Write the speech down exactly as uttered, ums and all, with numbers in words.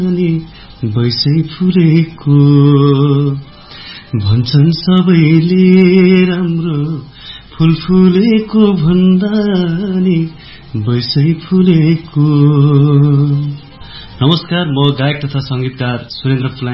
बैसै फुलेको भन्छन् सबैले राम्रो फूल फुलेको भन्दा नि बैसै फुलेको। नमस्कार, म गायक तथा संगीतकार सुरेन्द्र फुलाङ